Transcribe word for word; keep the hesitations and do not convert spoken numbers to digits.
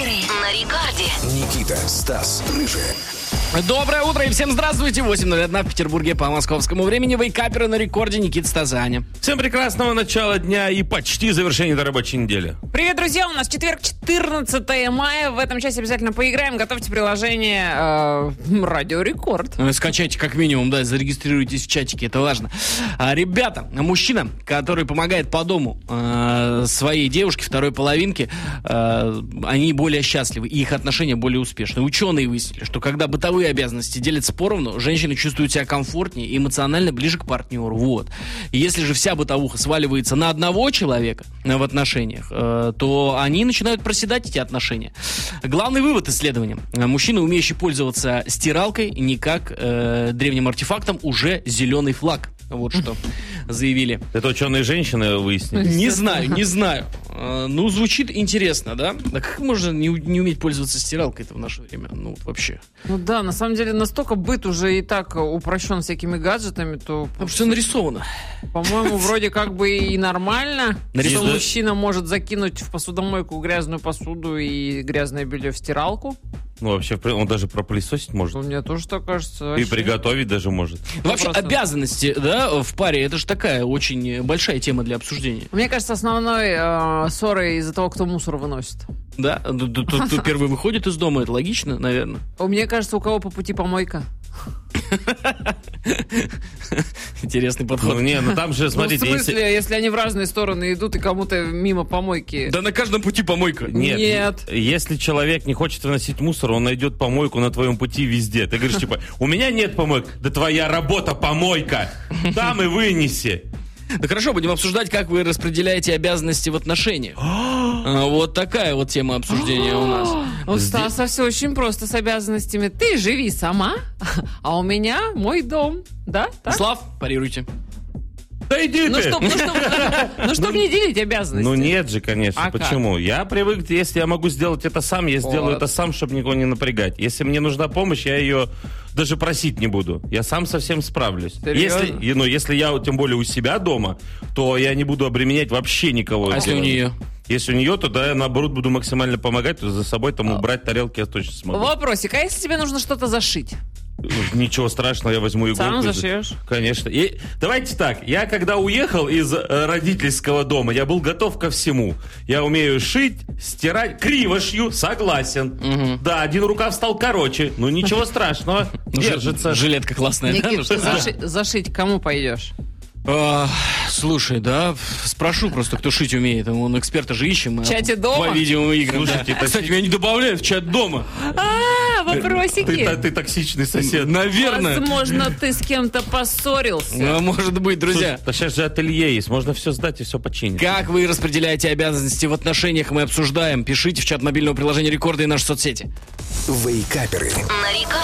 Вейкаперы на рекорде. Никита, Стас, Рыжий. Доброе утро и всем здравствуйте. восемь ноль один в Петербурге по московскому времени. Вейкаперы на рекорде. Никита, Стас, Аня. Всем прекрасного начала дня и почти завершения этой рабочей недели. Привет, друзья! У нас четверг, четырнадцатое мая. В этом часе обязательно поиграем. Готовьте приложение э, Радио Рекорд. Скачайте как минимум, да, зарегистрируйтесь в чатике, это важно. А, ребята, мужчина, который помогает по дому э, своей девушке, второй половинке, э, они более счастливы, и их отношения более успешны. Ученые выяснили, что когда бытовые обязанности делятся поровну, женщины чувствуют себя комфортнее и эмоционально ближе к партнеру. Вот. И если же вся бытовуха сваливается на одного человека в отношениях, э, то они начинают проседать, эти отношения. Главный вывод исследования. Мужчина, умеющий пользоваться стиралкой, не как э, древним артефактом, уже зеленый флаг. Вот что заявили. Это ученые женщины выяснили? Не знаю, не знаю. Э, ну, звучит интересно, да? Да как можно не, не уметь пользоваться стиралкой-то в наше время? Ну, вот вообще. Ну да, на самом деле настолько быт уже и так упрощен всякими гаджетами, то... Там все нарисовано. По-моему, вроде как бы и нормально, Нарис- что мужчина может закинуть в посудомойку грязную посуду и грязное белье в стиралку. Ну, вообще, он даже пропылесосить может. Ну, мне тоже так кажется. И вообще. приготовить даже может. Вообще, сто процентов. обязанности, да, в паре, это же такая очень большая тема для обсуждения. Мне кажется, основной э, ссорой из-за того, кто мусор выносит. Да? Тот, кто первый выходит из дома, это логично, наверное. Мне кажется, у кого по пути помойка. Интересный подход. Ну, не, ну там же, смотрите... ну, в смысле, если... если они в разные стороны идут, и кому-то мимо помойки... Да на каждом пути помойка. Нет, Нет. Если человек не хочет выносить мусор, он найдет помойку на твоем пути везде. Ты говоришь, типа, у меня нет помойки. Да твоя работа помойка. Там и вынеси. Да хорошо, будем обсуждать, как вы распределяете обязанности в отношениях. А, вот такая вот тема обсуждения у нас. У Стаса все очень просто с обязанностями. Ты живи сама, а у меня мой дом. Да? Так? Слав, парируйте. Да иди Ну, ты. чтоб, ну, чтоб, ну, чтоб не делить обязанности. Ну нет же, конечно. А Почему? Я привык, если я могу сделать это сам, я сделаю Вот. это сам, чтобы никого не напрягать. Если мне нужна помощь, я ее даже просить не буду. Я сам совсем справлюсь. Серьезно? Если, ну, если я, тем более, у себя дома, то я не буду обременять вообще никого. А если у нее? Если у нее, то да, я наоборот буду максимально помогать, то за собой там убрать тарелки я точно смогу. Вопросик, а если тебе нужно что-то зашить? Ничего страшного, я возьму иголку. Сам и- зашьешь? Конечно. И давайте так, я когда уехал из э, родительского дома, я был готов ко всему. Я умею шить, стирать, криво шью, согласен. Да, один рукав стал короче, ну ничего страшного, держится. Жилетка классная, да? Ну, Никит, что- заши- зашить кому пойдешь? А, слушай, да, спрошу просто, кто шить умеет. Он эксперта же ищем. В чате дома? По видеоиграм, Слушайте, да. это Кстати, си- меня не добавляют в чат дома. А, Ты, вопросики. та- ты токсичный сосед. Наверное. Возможно, ты с кем-то поссорился. Ну, может быть, друзья. Да сейчас же ателье есть, можно все сдать и все починить. Как вы распределяете обязанности в отношениях, мы обсуждаем. Пишите в чат мобильного приложения Рекорда и наши соцсети. Вейкаперы. На рекорде.